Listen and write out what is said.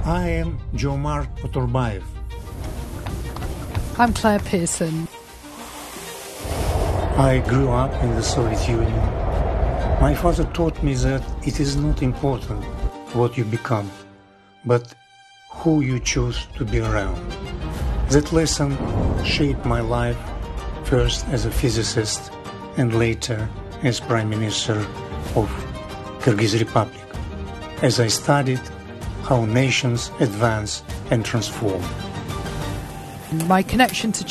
I am Jomart Oturbayev. I'm Claire Pearson. I grew up in the Soviet Union. My father taught me that it is not important what you become, but who you choose to be around. That lesson shaped my life, first as a physicist and later as Prime Minister of Kyrgyz Republic, as I studied how nations advance and transform. My connection to